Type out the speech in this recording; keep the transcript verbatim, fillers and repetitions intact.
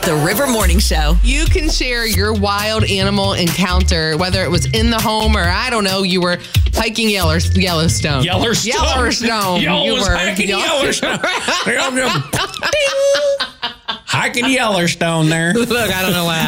The River Morning Show. You can share your wild animal encounter, whether it was in the home or, I don't know, you were hiking Yeller- Yellowstone. Yellowstone. Yellowstone. Yo, you was were hiking Yell- Yellowstone. Hiking Yellowstone there. Look, I don't know why.